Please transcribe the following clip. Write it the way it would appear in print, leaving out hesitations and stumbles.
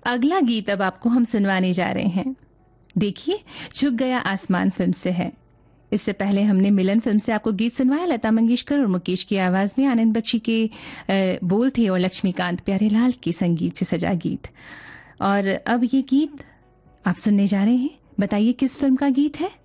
अगला गीत अब आपको हम सुनवाने जा रहे हैं। देखिए, झुक गया आसमान फिल्म से है। इससे पहले हमने मिलन फिल्म से आपको गीत सुनवाया। लता मंगेशकर और मुकेश की आवाज में आनंद बख्शी के बोल थे और लक्ष्मीकांत प्यारेलाल के संगीत से सजा गीत। और अब ये गीत आप सुनने जा रहे हैं। बताइए किस फिल्म का गीत है।